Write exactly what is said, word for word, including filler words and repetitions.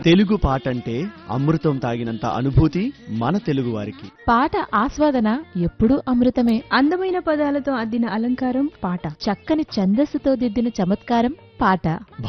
తెలుగు పాటంటే అమృతం తాగినంత అనుభూతి మన తెలుగు వారికి. పాట ఆస్వాదన ఎప్పుడూ అమృతమే. అందమైన పదాలతో అద్దిన అలంకారం పాట, చక్కని ఛందస్సుతో దిద్దిన చమత్కారం పాట.